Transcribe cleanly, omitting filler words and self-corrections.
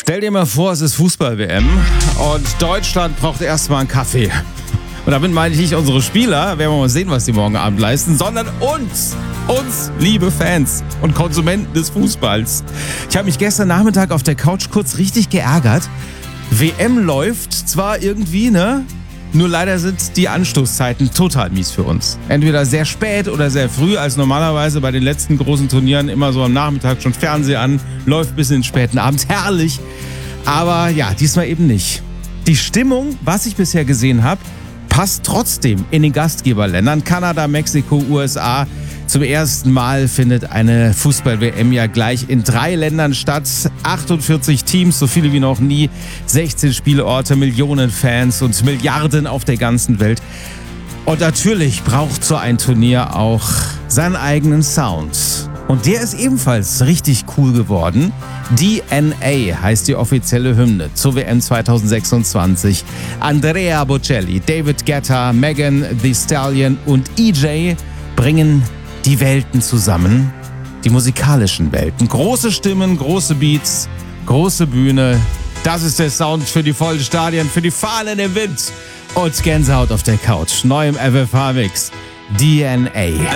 Stell dir mal vor, es ist Fußball-WM und Deutschland braucht erstmal einen Kaffee. Und damit meine ich nicht unsere Spieler, werden wir mal sehen, was die morgen Abend leisten, sondern uns, liebe Fans und Konsumenten des Fußballs. Ich habe mich gestern Nachmittag auf der Couch kurz richtig geärgert. WM läuft zwar irgendwie, ne? Nur leider sind die Anstoßzeiten total mies für uns. Entweder sehr spät oder sehr früh, als normalerweise bei den letzten großen Turnieren immer so am Nachmittag schon Fernseher an, läuft bis in den späten Abend. Herrlich. Aber ja, diesmal eben nicht. Die Stimmung, was ich bisher gesehen habe, passt trotzdem in den Gastgeberländern. Kanada, Mexiko, USA. Zum ersten Mal findet eine Fußball-WM ja gleich in 3 Ländern statt. 48 Teams, so viele wie noch nie. 16 Spielorte, Millionen Fans und Milliarden auf der ganzen Welt. Und natürlich braucht so ein Turnier auch seinen eigenen Sound. Und der ist ebenfalls richtig cool geworden. DNA heißt die offizielle Hymne zur WM 2026. Andrea Bocelli, David Guetta, Megan Thee Stallion und EJ bringen die Welten zusammen, die musikalischen Welten. Große Stimmen, große Beats, große Bühne. Das ist der Sound für die vollen Stadien, für die Fahnen im Wind und Gänsehaut auf der Couch. Neu im FFH-Mix. DNA.